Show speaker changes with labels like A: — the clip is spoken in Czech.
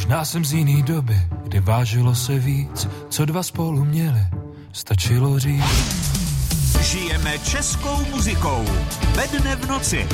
A: Možná jsem z jiný doby, kdy vážilo se víc, co dva spolu měli, stačilo říct.
B: Žijeme českou muzikou. Ve dne v noci.